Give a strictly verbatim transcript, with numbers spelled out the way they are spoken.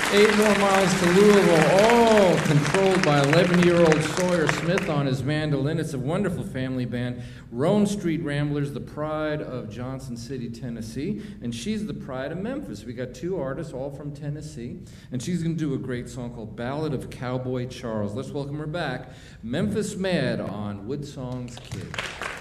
Eight more miles to Louisville, all controlled by eleven-year-old Sawyer Smith on his mandolin. It's a wonderful family band. Roan Street Ramblers, the pride of Johnson City, Tennessee, and she's the pride of Memphis. We got two artists, all from Tennessee, and she's going to do a great song called Ballad of Cowboy Charles. Let's welcome her back, Memphis Mad on Woodsong's Kid.